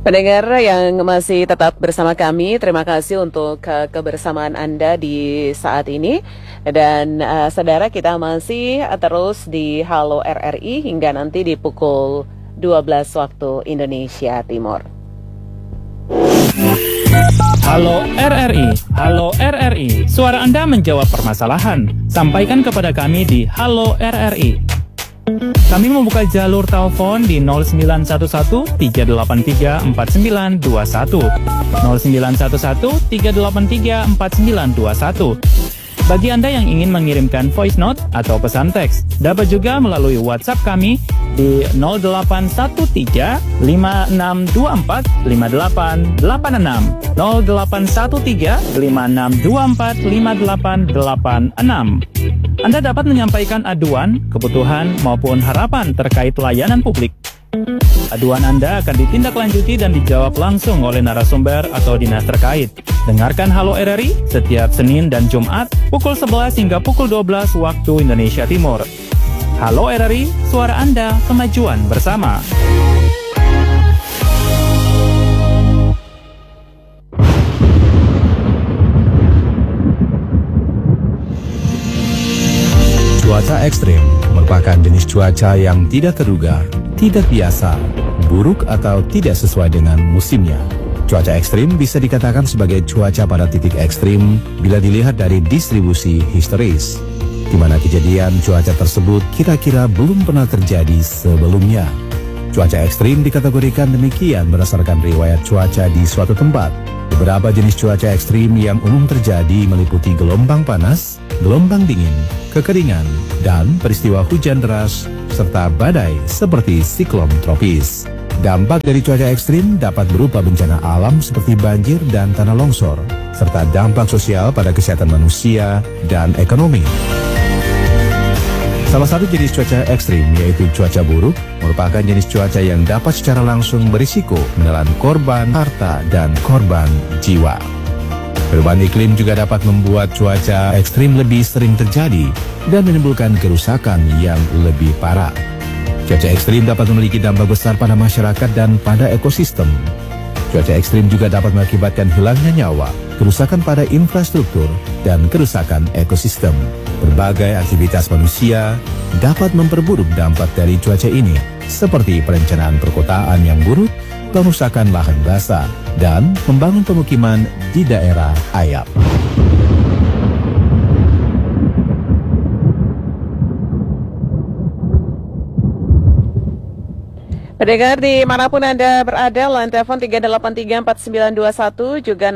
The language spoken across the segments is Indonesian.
Pendengar yang masih tetap bersama kami, terima kasih untuk kebersamaan Anda di saat ini. Dan saudara, kita masih terus di Halo RRI hingga nanti di pukul 12 waktu Indonesia Timur. Halo RRI, Halo RRI. Suara Anda menjawab permasalahan. Sampaikan kepada kami di Halo RRI. Kami membuka jalur telepon di 0911 383 4921, 0911 383 4921. Bagi Anda yang ingin mengirimkan voice note atau pesan teks, dapat juga melalui WhatsApp kami di 0813 5624 5886, 0813 5624 5886. Anda dapat menyampaikan aduan, kebutuhan, maupun harapan terkait layanan publik. Aduan Anda akan ditindaklanjuti dan dijawab langsung oleh narasumber atau dinas terkait. Dengarkan Halo RRI setiap Senin dan Jumat pukul 11 hingga pukul 12 waktu Indonesia Timur. Halo RRI, suara Anda, kemajuan bersama. Cuaca ekstrim merupakan jenis cuaca yang tidak terduga, tidak biasa, buruk atau tidak sesuai dengan musimnya. Cuaca ekstrim bisa dikatakan sebagai cuaca pada titik ekstrim bila dilihat dari distribusi historis, di mana kejadian cuaca tersebut kira-kira belum pernah terjadi sebelumnya. Cuaca ekstrim dikategorikan demikian berdasarkan riwayat cuaca di suatu tempat. Beberapa jenis cuaca ekstrim yang umum terjadi meliputi gelombang panas, gelombang dingin, kekeringan, dan peristiwa hujan deras, serta badai seperti siklon tropis. Dampak dari cuaca ekstrim dapat berupa bencana alam seperti banjir dan tanah longsor, serta dampak sosial pada kesehatan manusia dan ekonomi. Salah satu jenis cuaca ekstrim yaitu cuaca buruk merupakan jenis cuaca yang dapat secara langsung berisiko menelan korban harta dan korban jiwa. Perubahan iklim juga dapat membuat cuaca ekstrim lebih sering terjadi dan menimbulkan kerusakan yang lebih parah. Cuaca ekstrim dapat memiliki dampak besar pada masyarakat dan pada ekosistem. Cuaca ekstrim juga dapat mengakibatkan hilangnya nyawa, kerusakan pada infrastruktur, dan kerusakan ekosistem. Berbagai aktivitas manusia dapat memperburuk dampak dari cuaca ini, seperti perencanaan perkotaan yang buruk, perusakan lahan basah, dan membangun pemukiman di daerah ayap. Pendengar dimanapun Anda berada, line telepon 3834921 juga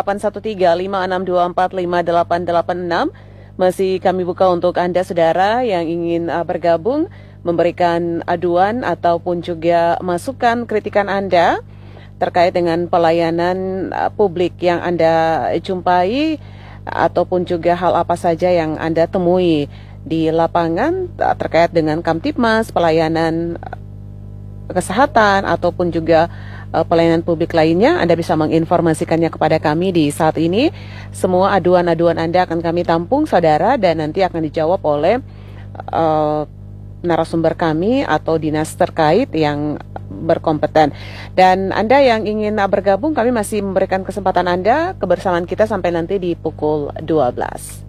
081356245886 masih kami buka untuk Anda saudara yang ingin bergabung, memberikan aduan ataupun juga masukan kritikan Anda terkait dengan pelayanan publik yang Anda jumpai ataupun juga hal apa saja yang Anda temui di lapangan terkait dengan Kamtibmas, pelayanan kesehatan ataupun juga pelayanan publik lainnya. Anda bisa menginformasikannya kepada kami di saat ini. Semua aduan-aduan Anda akan kami tampung saudara dan nanti akan dijawab oleh narasumber kami atau dinas terkait yang berkompeten. Dan Anda yang ingin bergabung, kami masih memberikan kesempatan Anda kebersamaan kita sampai nanti di pukul 12.